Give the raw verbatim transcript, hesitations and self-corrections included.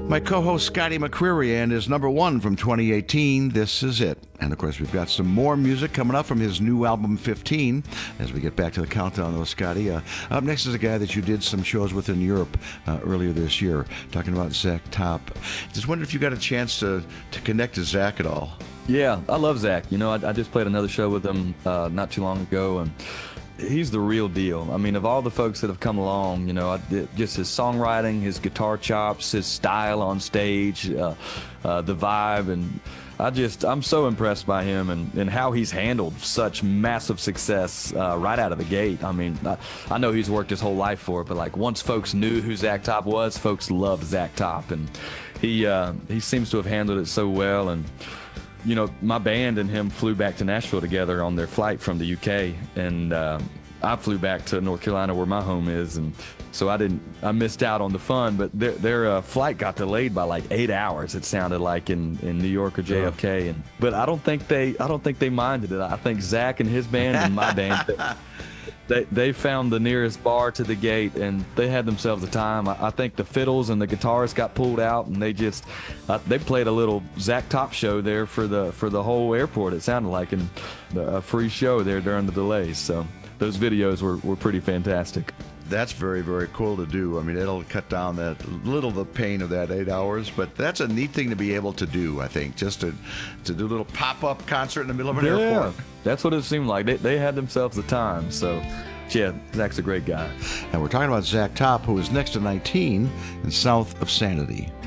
My co-host Scotty McCreery and his number one from twenty eighteen, This Is It. And of course, we've got some more music coming up from his new album, fifteen, as we get back to the countdown, though, Scotty. Uh, up next is a guy that you did some shows with in Europe uh, earlier this year, talking about Zach Top. Just wondered if you got a chance to, to connect to Zach at all. Yeah, I love Zach. You know, I, I just played another show with him uh, not too long ago, and he's the real deal. I mean, of all the folks that have come along, you know, I, just his songwriting, his guitar chops, his style on stage, uh, uh, the vibe, and I just, I'm so impressed by him and, and how he's handled such massive success uh, right out of the gate. I mean, I, I know he's worked his whole life for it, but like once folks knew who Zach Top was, folks loved Zach Top, and he uh, he seems to have handled it so well. And you know, my band and him flew back to Nashville together on their flight from the U K, and uh, I flew back to North Carolina where my home is, and so I didn't, I missed out on the fun, but their, their uh, flight got delayed by like eight hours, it sounded like, in, in New York or J F K, and but I don't think they, I don't think they minded it. I think Zach and his band and my band, They, they found the nearest bar to the gate, and they had themselves a time. I, I think the fiddles and the guitars got pulled out, and they just uh, they played a little Zach Top show there for the for the whole airport. It sounded like, and a free show there during the delays. So those videos were, were pretty fantastic. That's very, very cool to do. I mean, it'll cut down that little the pain of that eight hours, but that's a neat thing to be able to do, I think, just to to do a little pop-up concert in the middle of an yeah, airport. That's what it seemed like. They, they had themselves a time. So, yeah, Zach's a great guy. And we're talking about Zach Top, who is next to nineteen and South of Sanity.